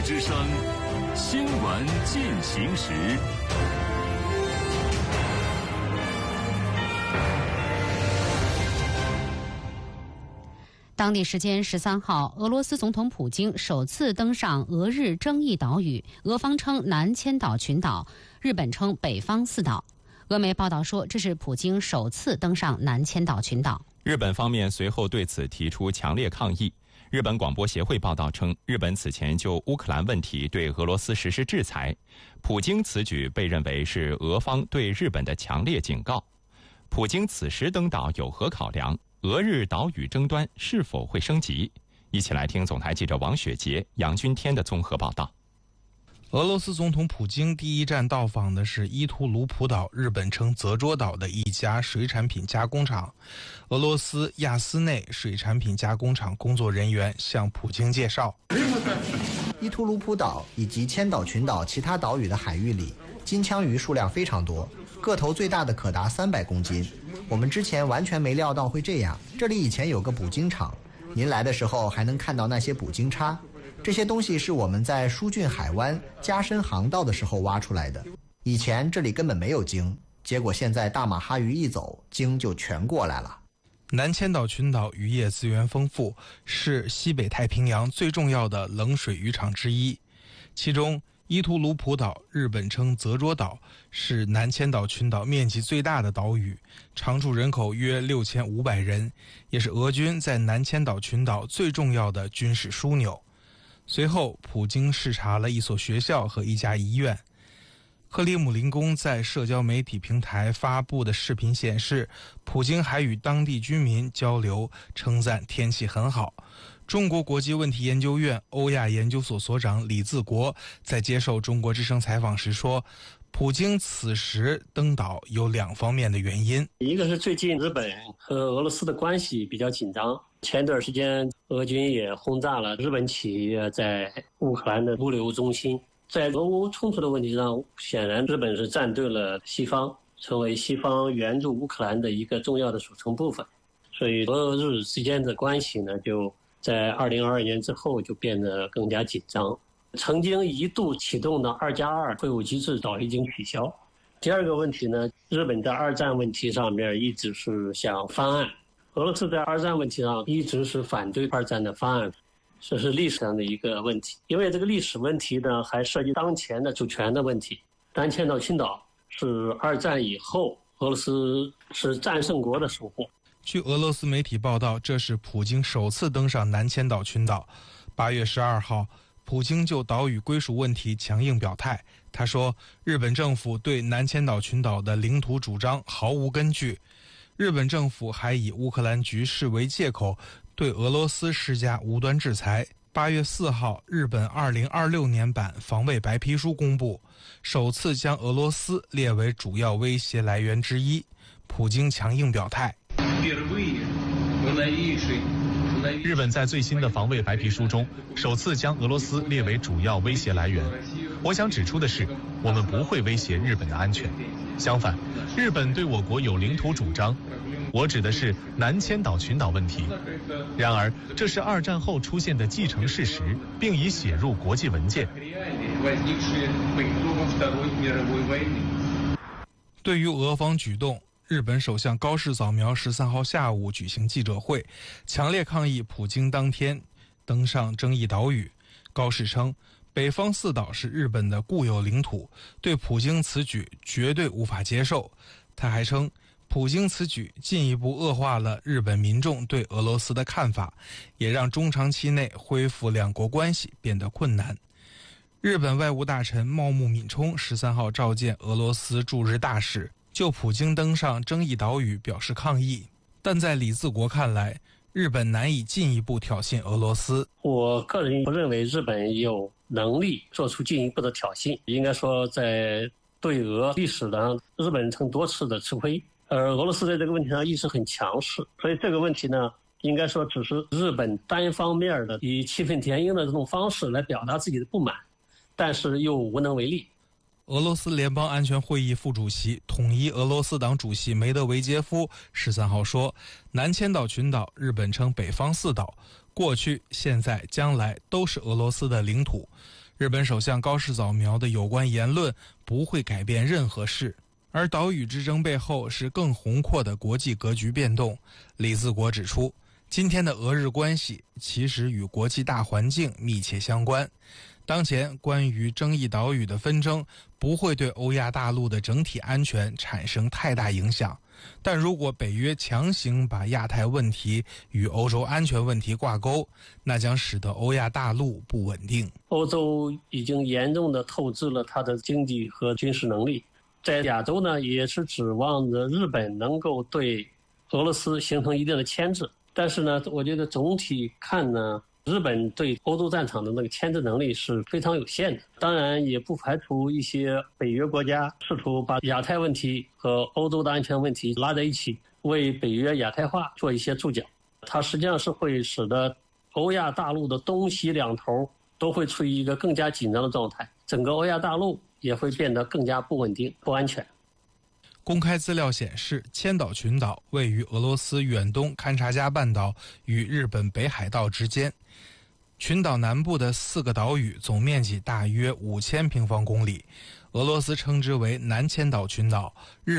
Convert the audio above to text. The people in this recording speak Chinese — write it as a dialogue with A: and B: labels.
A: 之声新闻进行时。
B: 当地时间13号，俄罗斯总统普京首次登上俄日争议岛屿，俄方称南千岛群岛，日本称北方四岛。俄媒报道说，这是普京首次登上南千岛群岛。
C: 日本方面随后对此提出强烈抗议。日本广播协会报道称，日本此前就乌克兰问题对俄罗斯实施制裁，普京此举被认为是俄方对日本的强烈警告。普京此时登岛有何考量？俄日岛屿争端是否会升级？一起来听总台记者王雪杰、杨军天的综合报道。
D: 俄罗斯总统普京第一站到访的是伊图卢普岛，日本称泽捉岛的一家水产品加工厂。俄罗斯亚斯内水产品加工厂工作人员向普京介绍，
E: 伊图卢普岛以及千岛群岛其他岛屿的海域里，金枪鱼数量非常多，个头最大的可达300公斤。我们之前完全没料到会这样。这里以前有个捕鲸场，您来的时候还能看到那些捕鲸叉。这些东西是我们在疏浚海湾加深航道的时候挖出来的。以前这里根本没有鲸，结果现在大马哈鱼一走，鲸就全过来了。
D: 南千岛群岛渔业资源丰富，是西北太平洋最重要的冷水渔场之一。其中伊图卢普岛，日本称泽捉岛，是南千岛群岛面积最大的岛屿，常住人口约6500人，也是俄军在南千岛群岛最重要的军事枢纽。随后，普京视察了一所学校和一家医院。克里姆林宫在社交媒体平台发布的视频显示，普京还与当地居民交流，称赞天气很好。中国国际问题研究院欧亚研究所所长李自国在接受中国之声采访时说，普京此时登岛有2方面的原因，
F: 一个是最近日本和俄罗斯的关系比较紧张，前段时间俄军也轰炸了日本企业在乌克兰的物流中心。在俄乌冲突的问题上，显然日本是站对了西方，成为西方援助乌克兰的一个重要的组成部分。所以俄日之间的关系呢，就在2022年之后就变得更加紧张。曾经一度启动的2+2会晤机制早已经取消。第二个问题呢，日本在二战问题上面一直是想翻案，俄罗斯在二战问题上一直是反对二战的翻案，这是历史上的一个问题。因为这个历史问题呢，还涉及当前的主权的问题。南千岛群岛是二战以后俄罗斯是战胜国的收获。
D: 据俄罗斯媒体报道，这是普京首次登上南千岛群岛。8月12号，普京就岛屿归属问题强硬表态。他说，日本政府对南千岛群岛的领土主张毫无根据。日本政府还以乌克兰局势为借口，对俄罗斯施加无端制裁。8月4号，日本2026年版防卫白皮书公布，首次将俄罗斯列为主要威胁来源之一。普京强硬表态，
G: 日本在最新的防卫白皮书中首次将俄罗斯列为主要威胁来源。我想指出的是，我们不会威胁日本的安全，相反，日本对我国有领土主张，我指的是南千岛群岛问题。然而，这是二战后出现的既成事实，并已写入国际文件。
D: 对于俄方举动，日本首相高市早苗13号下午举行记者会，强烈抗议普京当天登上争议岛屿。高市称，北方四岛是日本的固有领土，对普京此举绝对无法接受。他还称，普京此举进一步恶化了日本民众对俄罗斯的看法，也让中长期内恢复两国关系变得困难。日本外务大臣茂木敏充13号召见俄罗斯驻日大使，就普京登上争议岛屿表示抗议。但在李自国看来，日本难以进一步挑衅俄罗斯。
F: 我个人不认为日本有能力做出进一步的挑衅。应该说，在对俄历史上，日本曾多次的吃亏，而俄罗斯在这个问题上一直很强势。所以这个问题呢，应该说只是日本单方面的以气愤填膺的这种方式来表达自己的不满，但是又无能为力。
D: 俄罗斯联邦安全会议副主席、统一俄罗斯党主席梅德韦杰夫13号说，南千岛群岛日本称北方四岛，过去、现在、将来都是俄罗斯的领土。 日本首相高市早苗的有关言论不会改变任何事。而岛屿之争背后是更宏阔的国际格局变动。李自国指出，今天的俄日关系其实与国际大环境密切相关。当前关于争议岛屿的纷争不会对欧亚大陆的整体安全产生太大影响，但如果北约强行把亚太问题与欧洲安全问题挂钩，那将使得欧亚大陆不稳定。
F: 欧洲已经严重地透支了它的经济和军事能力，在亚洲呢，也是指望着日本能够对俄罗斯形成一定的牵制。但是呢，我觉得总体看呢，日本对欧洲战场的那个牵制能力是非常有限的。当然，也不排除一些北约国家试图把亚太问题和欧洲的安全问题拉在一起，为北约亚太化做一些注脚。它实际上是会使得欧亚大陆的东西两头都会处于一个更加紧张的状态，整个欧亚大陆也会变得更加不稳定、不安全。
D: 公开资料显示，千岛群岛位于俄罗斯远东勘察加半岛与日本北海道之间。群岛南部的4个岛屿总面积大约5000平方公里，俄罗斯称之为南千岛群岛，日